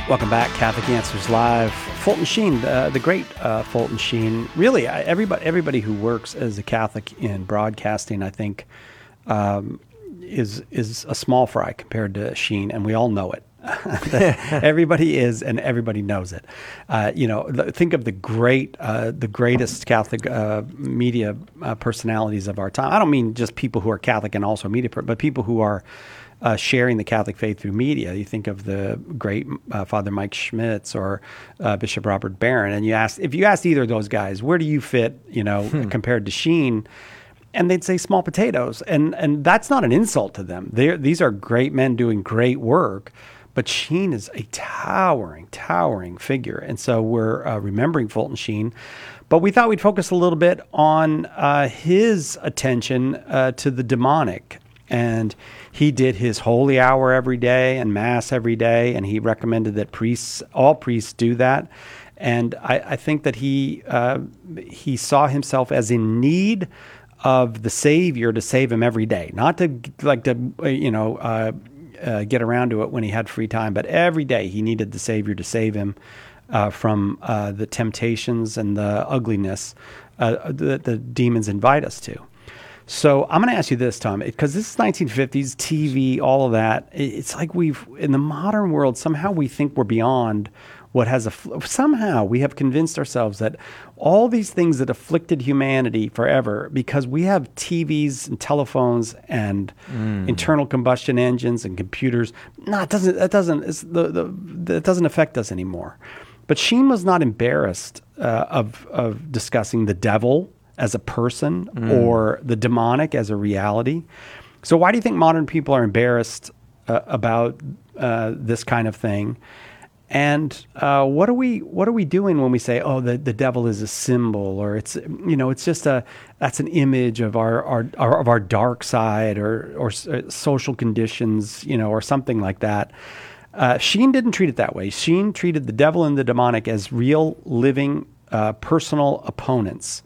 Welcome back, Catholic Answers Live. Fulton Sheen, the great Fulton Sheen. Really, everybody who works as a Catholic in broadcasting, I think, is a small fry compared to Sheen, and we all know it. Everybody is, and everybody knows it. Think of the greatest Catholic media personalities of our time. I don't mean just people who are Catholic and also media, but people who are sharing the Catholic faith through media. You think of the great Father Mike Schmitz or Bishop Robert Barron, and if you asked either of those guys, where do you fit, compared to Sheen, and they'd say small potatoes, and that's not an insult to them. These are great men doing great work, but Sheen is a towering figure, and so we're remembering Fulton Sheen. But we thought we'd focus a little bit on his attention to the demonic. And he did his holy hour every day and mass every day, and he recommended that all priests do that. And I think that he saw himself as in need of the Savior to save him every day, not to get around to it when he had free time, but every day he needed the Savior to save him from the temptations and the ugliness that the demons invite us to. So I'm going to ask you this, Tom, because this is 1950s, TV, all of that. It's like in the modern world, somehow we think we're beyond what has somehow we have convinced ourselves that all these things that afflicted humanity forever, because we have TVs and telephones and internal combustion engines and computers, it doesn't affect us anymore. But Sheen was not embarrassed of discussing the devil as a person or the demonic as a reality. So why do you think modern people are embarrassed about this kind of thing? And what are we doing when we say, oh, the devil is a symbol, or it's just that's an image of our dark side or social conditions, or something like that. Sheen didn't treat it that way. Sheen treated the devil and the demonic as real, living, personal opponents.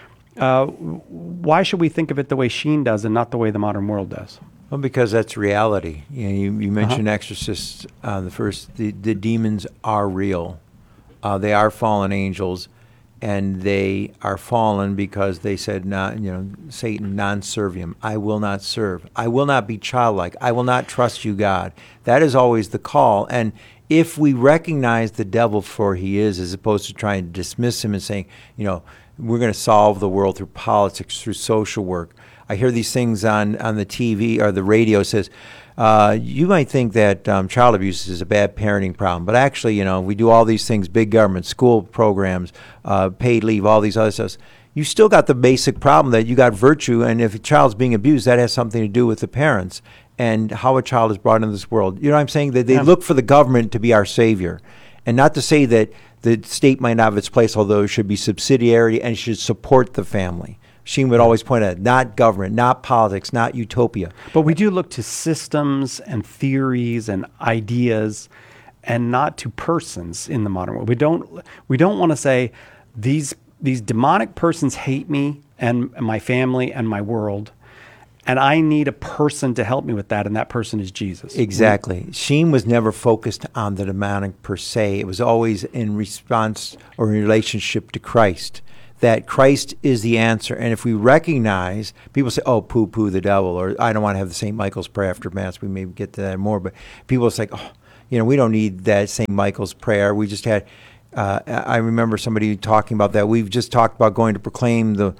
Why should we think of it the way Sheen does and not the way the modern world does? Well, because that's reality. You mentioned Exorcists. The demons are real. They are fallen angels, and they are fallen because they said, Satan, non serviam. I will not serve. I will not be childlike. I will not trust you, God. That is always the call. And if we recognize the devil for he is, as opposed to trying to dismiss him and saying, we're going to solve the world through politics, through social work. I hear these things on the TV or the radio says, you might think that child abuse is a bad parenting problem, but actually, we do all these things, big government, school programs, paid leave, all these other stuff. You still got the basic problem that you got virtue, and if a child's being abused, that has something to do with the parents and how a child is brought into this world. You know what I'm saying? That they look for the government to be our savior, and not to say that the state might not have its place, although it should be subsidiary and should support the family. Sheen would always point out, not government, not politics, not utopia. But we do look to systems and theories and ideas, and not to persons in the modern world. We don't want to say these demonic persons hate me and my family and my world, and I need a person to help me with that, and that person is Jesus. Exactly. Sheen was never focused on the demonic per se. It was always in response or in relationship to Christ, that Christ is the answer. And if we recognize, people say, oh, poo-poo the devil, or I don't want to have the St. Michael's prayer after Mass. We may get to that more, but people say, oh, we don't need that St. Michael's prayer. We just had, I remember somebody talking about that. We've just talked about going to proclaim to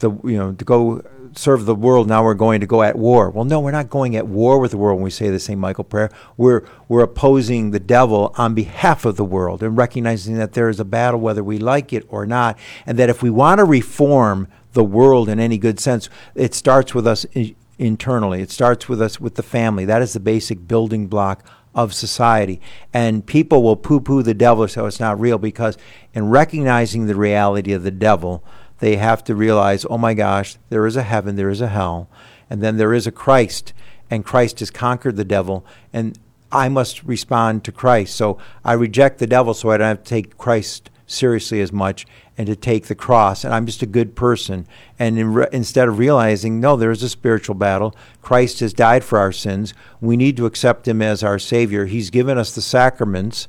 go serve the world. Now we're going to go at war. Well, no, we're not going at war with the world when we say the St. Michael prayer. We're opposing the devil on behalf of the world and recognizing that there is a battle whether we like it or not, and that if we want to reform the world in any good sense, it starts with us internally. It starts with us, with the family. That is the basic building block of society. And people will poo-poo the devil, so it's not real, because in recognizing the reality of the devil, they have to realize, oh my gosh, there is a heaven, there is a hell, and then there is a Christ, and Christ has conquered the devil, and I must respond to Christ. So I reject the devil so I don't have to take Christ seriously as much and to take the cross, and I'm just a good person. And instead of realizing, no, there is a spiritual battle. Christ has died for our sins. We need to accept him as our Savior. He's given us the sacraments,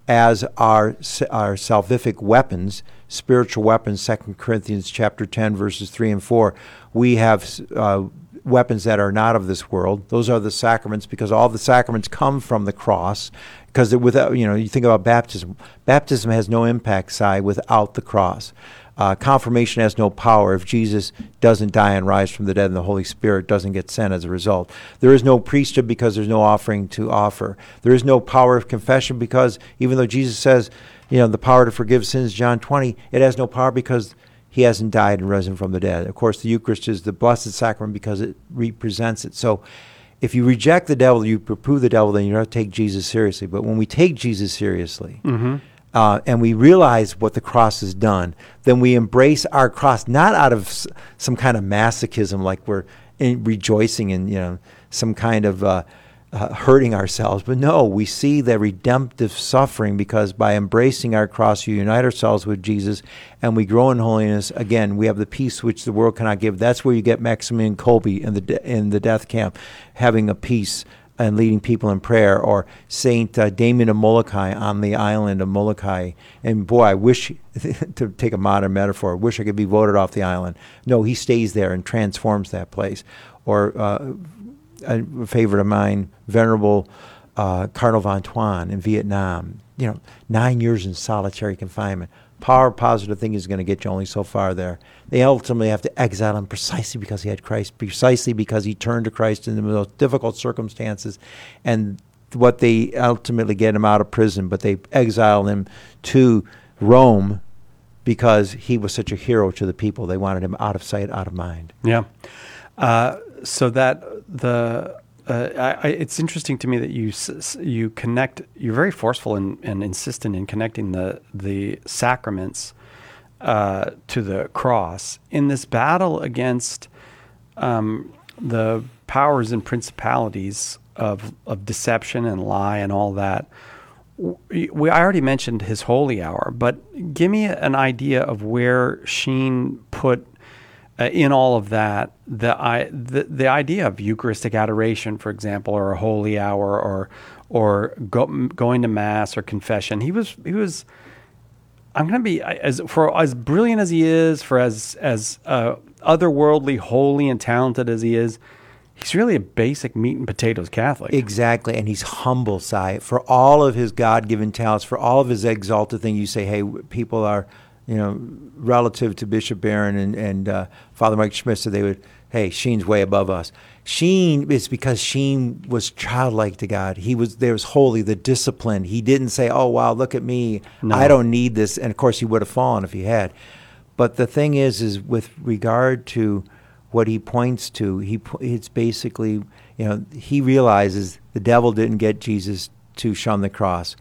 as our salvific weapons, spiritual weapons. 2 Corinthians chapter 10, verses 3 and 4. We have weapons that are not of this world. Those are the sacraments, because all the sacraments come from the cross. Because without, you think about baptism. Baptism has no impact, without the cross. Confirmation has no power if Jesus doesn't die and rise from the dead and the Holy Spirit doesn't get sent as a result. There is no priesthood because there's no offering to offer. There is no power of confession because even though Jesus says, the power to forgive sins, John 20, it has no power because he hasn't died and risen from the dead. Of course, the Eucharist is the blessed sacrament because it represents it. So if you reject the devil, you poo-poo the devil, then you don't take Jesus seriously. But when we take Jesus seriously, and we realize what the cross has done, then we embrace our cross, not out of some kind of masochism, like we're rejoicing in some kind of hurting ourselves. But no, we see the redemptive suffering, because by embracing our cross, we unite ourselves with Jesus, and we grow in holiness. Again, we have the peace which the world cannot give. That's where you get Maximilian Kolbe in the death camp, having a peace and leading people in prayer, or Saint Damien of Molokai on the island of Molokai. And boy, I wish, to take a modern metaphor, I wish I could be voted off the island. No, he stays there and transforms that place. Or a favorite of mine, Venerable Cardinal Von Tuan in Vietnam. 9 years in solitary confinement. Power positive thing is going to get you only so far there. They ultimately have to exile him precisely because he had Christ, precisely because he turned to Christ in the most difficult circumstances. And what they ultimately get him out of prison, but they exile him to Rome because he was such a hero to the people. They wanted him out of sight, out of mind. Yeah. So that it's interesting to me that you connect. You're very forceful and insistent in connecting the sacraments to the cross in this battle against the powers and principalities of deception and lie and all that. I already mentioned his holy hour, but give me an idea of where Sheen put in all of that the idea of Eucharistic adoration, for example, or a holy hour, or going to mass or confession. He was. I'm going to be as brilliant as he is, for as otherworldly, holy, and talented as he is. He's really a basic meat and potatoes Catholic. Exactly, and he's humble, for all of his God-given talents, for all of his exalted thing. You say, hey, people are, relative to Bishop Barron and Father Mike Schmidt, so they would, hey, Sheen's way above us. Sheen, it's because Sheen was childlike to God. There was holy, the discipline. He didn't say, oh, wow, look at me. No. I don't need this. And, of course, he would have fallen if he had. But the thing is with regard to what he points to, it's basically, he realizes the devil didn't get Jesus to shun the cross.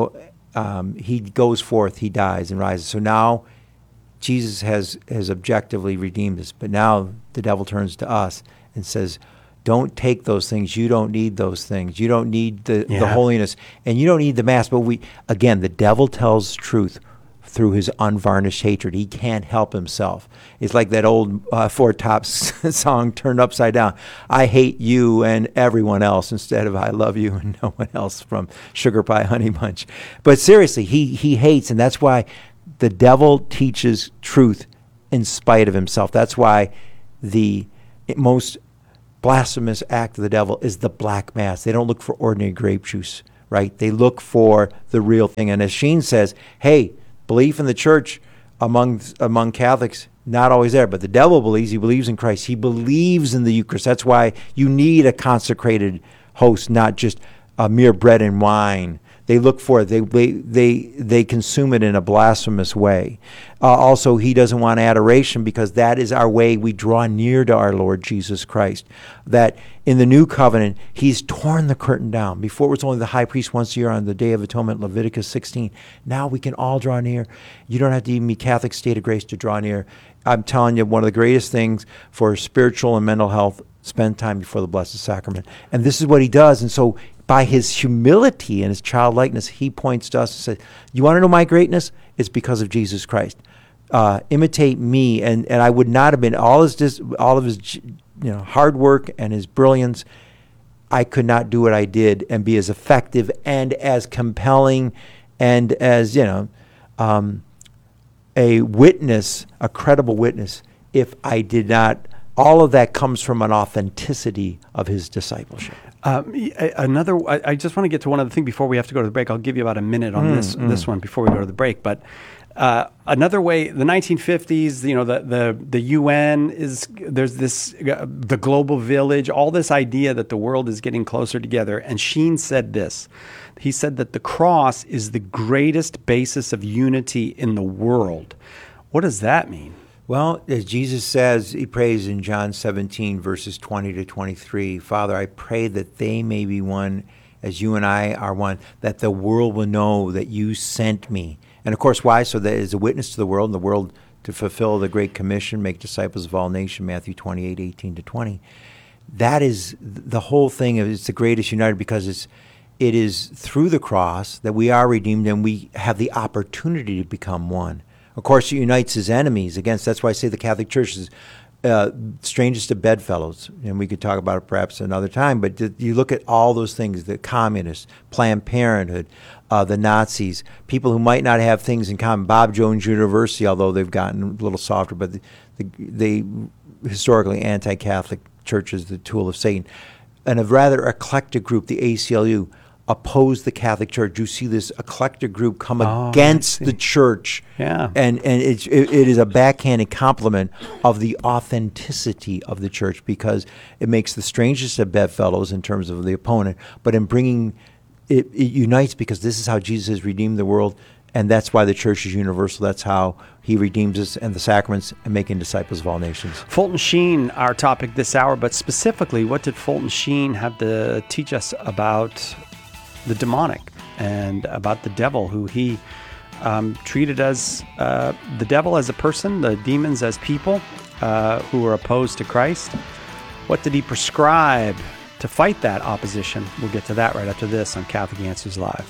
He goes forth, he dies and rises. So now Jesus has objectively redeemed us. But now the devil turns to us and says, don't take those things. You don't need those things. You don't need the holiness. And you don't need the Mass. But the devil tells truth through his unvarnished hatred. He can't help himself. It's like that old Four Tops song, Turned Upside Down. I hate you and everyone else instead of I love you and no one else, from Sugar Pie Honey Bunch. But seriously, he hates, and that's why the devil teaches truth in spite of himself. That's why the most blasphemous act of the devil is the Black Mass. They don't look for ordinary grape juice, right? They look for the real thing. And as Sheen says, hey, belief in the church among Catholics, not always there. But the devil believes. He believes in Christ. He believes in the Eucharist. That's why you need a consecrated host, not just a mere bread and wine. They look for it. They consume it in a blasphemous way. Also, he doesn't want adoration, because that is our way we draw near to our Lord Jesus Christ. That in the new covenant, he's torn the curtain down. Before it was only the high priest once a year on the Day of Atonement, Leviticus 16. Now we can all draw near. You don't have to even be Catholic state of grace to draw near. I'm telling you, one of the greatest things for spiritual and mental health, spend time before the Blessed Sacrament. And this is what he does. And so by his humility and his childlikeness, he points to us and says, you want to know my greatness? It's because of Jesus Christ. Imitate me. And I would not have been, all of his hard work and his brilliance, I could not do what I did and be as effective and as compelling And as, a witness, a credible witness, if I did not, all of that comes from an authenticity of his discipleship. I just want to get to one other thing before we have to go to the break. I'll give you about a minute on this one before we go to the break. But another way, the 1950s, the UN there's this, the global village, all this idea that the world is getting closer together. And Sheen said this. He said that the cross is the greatest basis of unity in the world. What does that mean? Well, as Jesus says, he prays in John 17, verses 20 to 23, Father, I pray that they may be one as you and I are one, that the world will know that you sent me. And of course, why? So that as a witness to the world, and the world to fulfill the Great Commission, make disciples of all nations, Matthew 28, 18 to 20. That is the whole thing. It's the greatest united because it is through the cross that we are redeemed and we have the opportunity to become one. Of course, it unites his enemies against. That's why I say the Catholic Church is strangest of bedfellows, and we could talk about it perhaps another time. But you look at all those things: the communists, Planned Parenthood, the Nazis, people who might not have things in common. Bob Jones University, although they've gotten a little softer, but they historically anti-Catholic Church is the tool of Satan, and a rather eclectic group, the ACLU. Oppose the Catholic Church. You see this eclectic group come against the church, and it is a backhanded compliment of the authenticity of the church because it makes the strangest of bedfellows in terms of the opponent, but in bringing it unites because this is how Jesus has redeemed the world, and that's why the church is universal. That's how he redeems us and the sacraments and making disciples of all nations. Fulton Sheen, our topic this hour, but specifically, what did Fulton Sheen have to teach us about the demonic and about the devil, who he treated as the devil as a person, the demons as people who were opposed to Christ? What did he prescribe to fight that opposition? We'll get to that right after this on Catholic Answers Live.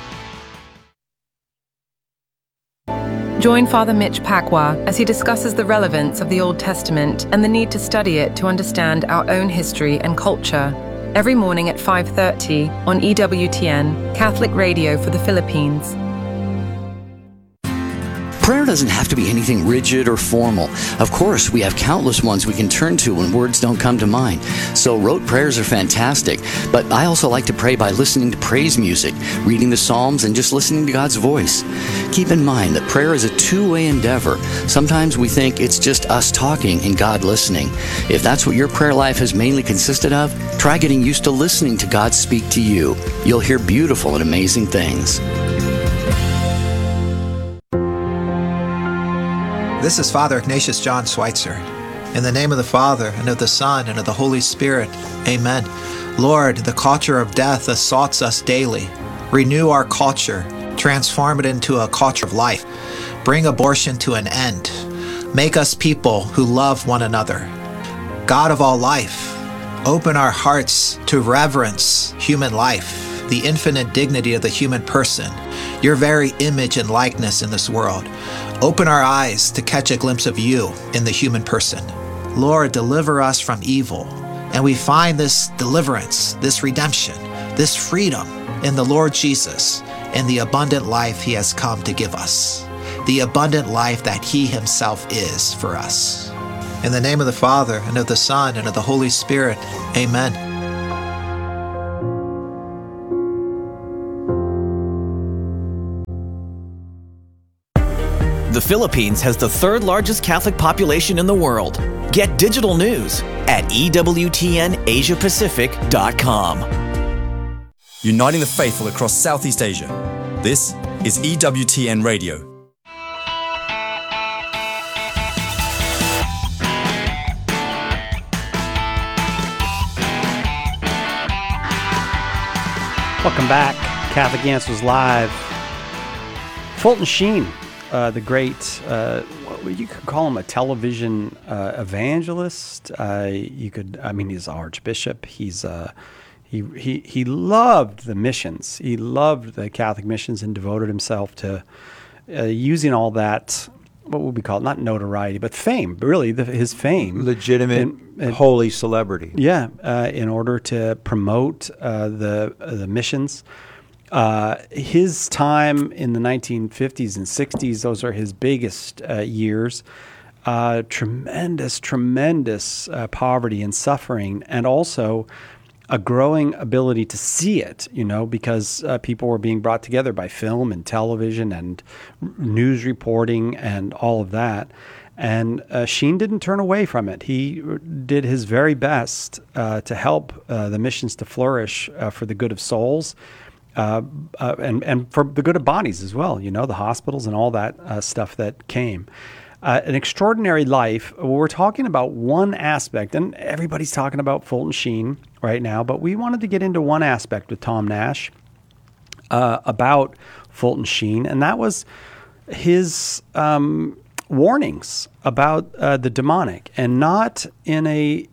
Join Father Mitch Pacwa as he discusses the relevance of the Old Testament and the need to study it to understand our own history and culture. Every morning at 5:30 on EWTN, Catholic Radio for the Philippines. Prayer doesn't have to be anything rigid or formal. Of course, we have countless ones we can turn to when words don't come to mind. So rote prayers are fantastic, but I also like to pray by listening to praise music, reading the Psalms, and just listening to God's voice. Keep in mind that prayer is a two-way endeavor. Sometimes we think it's just us talking and God listening. If that's what your prayer life has mainly consisted of, try getting used to listening to God speak to you. You'll hear beautiful and amazing things. This is Father Ignatius John Schweitzer. In the name of the Father, and of the Son, and of the Holy Spirit, amen. Lord, the culture of death assaults us daily. Renew our culture. Transform it into a culture of life. Bring abortion to an end. Make us people who love one another. God of all life, open our hearts to reverence human life, the infinite dignity of the human person, your very image and likeness in this world. Open our eyes to catch a glimpse of you in the human person. Lord, deliver us from evil. And we find this deliverance, this redemption, this freedom in the Lord Jesus and the abundant life he has come to give us, the abundant life that he himself is for us. In the name of the Father, and of the Son, and of the Holy Spirit, amen. The Philippines has the third largest Catholic population in the world. Get digital news at EWTNAsiaPacific.com. Uniting the faithful across Southeast Asia. This is EWTN Radio. Welcome back. Catholic Answers Live. Fulton Sheen, the great, you could call him a television evangelist. He's Archbishop. He loved the missions. He loved the Catholic missions and devoted himself to using all that, what would we call it? Not notoriety, but fame, really, his fame. Legitimate, holy celebrity. Yeah, in order to promote the missions. His time in the 1950s and 60s, those are his biggest years. Tremendous poverty and suffering, and also a growing ability to see it, because people were being brought together by film and television and news reporting and all of that. And Sheen didn't turn away from it. He did his very best to help the missions to flourish for the good of souls and for the good of bodies as well, the hospitals and all that stuff that came. An extraordinary life. We're talking about one aspect, and everybody's talking about Fulton Sheen right now, but we wanted to get into one aspect with Tom Nash about Fulton Sheen, and that was his warnings about the demonic, and not in a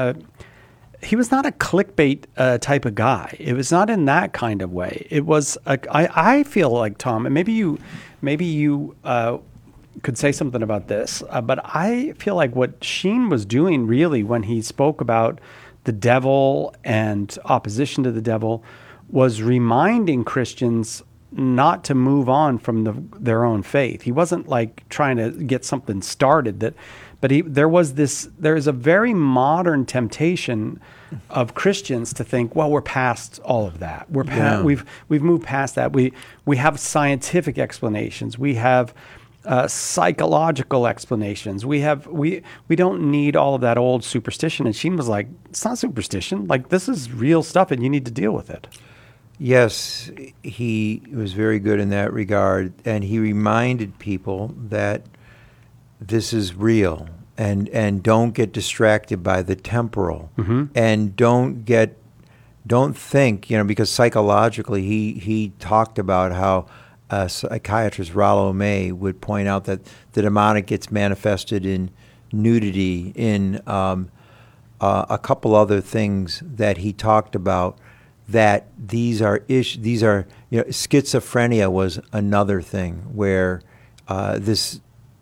he was not a clickbait type of guy. It was not in that kind of way. It was I feel like, Tom, and maybe you could say something about this, but I feel like what Sheen was doing really when he spoke about the devil and opposition to the devil was reminding Christians not to move on from their own faith. He wasn't like trying to get something started, but there is a very modern temptation of Christians to think, well, we're past all of that. We've moved past that. We have scientific explanations. We have psychological explanations. We don't need all of that old superstition. And Sheen was like, it's not superstition. Like, this is real stuff, and you need to deal with it. Yes, he was very good in that regard, and he reminded people that this is real, and don't get distracted by the temporal, and don't think, because psychologically he talked about how psychiatrist Rollo May would point out that the demonic gets manifested in nudity, in a couple other things that he talked about. That these are schizophrenia was another thing where this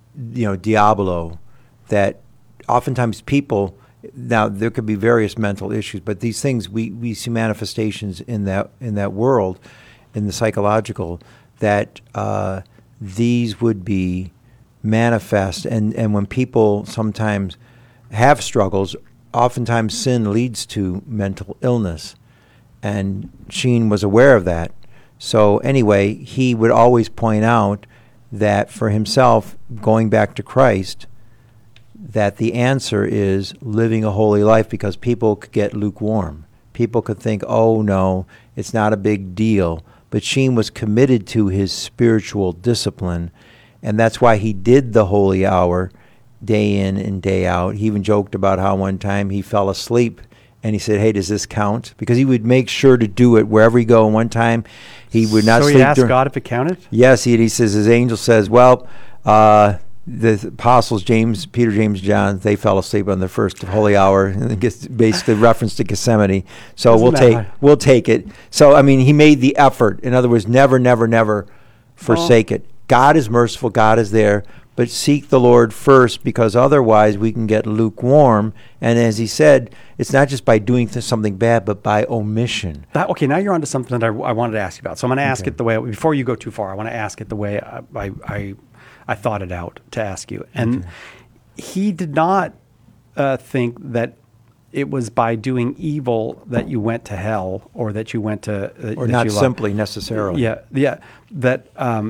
Diablo, that oftentimes people, now there could be various mental issues, but these things we see manifestations in that world, in the psychological, that these would be manifest, and when people sometimes have struggles, oftentimes sin leads to mental illness. And Sheen was aware of that. So anyway, he would always point out that for himself, going back to Christ, that the answer is living a holy life, because people could get lukewarm. People could think, oh no, it's not a big deal. But Sheen was committed to his spiritual discipline, and that's why he did the holy hour day in and day out. He even joked about how one time he fell asleep, and he said, hey, does this count? Because he would make sure to do it wherever he go. And one time he would not sleep. So he asked God if it counted? Yes, he says, his angel says, well, the apostles, Peter, James, John, they fell asleep on the first holy hour, and it gets basically reference to Gethsemane. So we'll take it. So, I mean, he made the effort. In other words, never forsake it. God is merciful. God is there. But seek the Lord first, because otherwise we can get lukewarm. And as he said, it's not just by doing something bad, but by omission. Okay, now you're onto something that I wanted to ask you about. So I'm going to ask it the way, before you go too far, I want to ask it the way I thought it out to ask you. And he did not think that it was by doing evil that you went to hell, or that you went to... or not simply necessarily. Yeah, that...